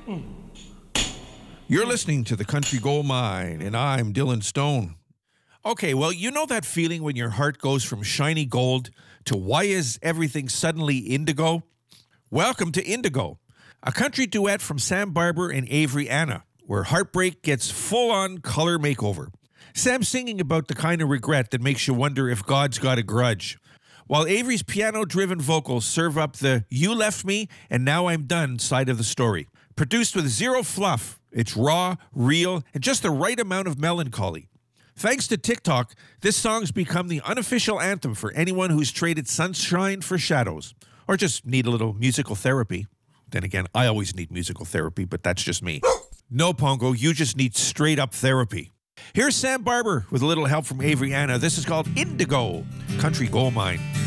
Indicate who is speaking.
Speaker 1: You're listening to The Country Gold Mine, and I'm Dylan Stone. Okay, well, you know that feeling when your heart goes from shiny gold to why is everything suddenly indigo? Welcome to Indigo, a country duet from Sam Barber and Avery Anna, where heartbreak gets full-on color makeover. Sam's singing about the kind of regret that makes you wonder if God's got a grudge, while Avery's piano-driven vocals serve up the "you left me and now I'm done" side of the story. Produced with zero fluff, it's raw, real, and just the right amount of melancholy. Thanks to TikTok, this song's become the unofficial anthem for anyone who's traded sunshine for shadows, or just need a little musical therapy. Then again, I always need musical therapy, but that's just me. No, Pongo, you just need straight-up therapy. Here's Sam Barber with a little help from Avery Anna. This is called Indigo, Country Gold Mine.